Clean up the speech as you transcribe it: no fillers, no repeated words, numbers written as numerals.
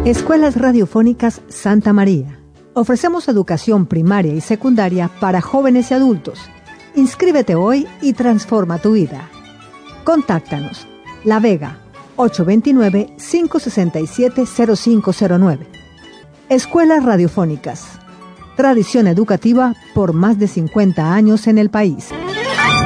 Escuelas Radiofónicas Santa María. Ofrecemos educación primaria y secundaria para jóvenes y adultos. Inscríbete hoy y transforma tu vida. Contáctanos. La Vega, 829-567-0509. Escuelas Radiofónicas. Tradición educativa por más de 50 años en el país.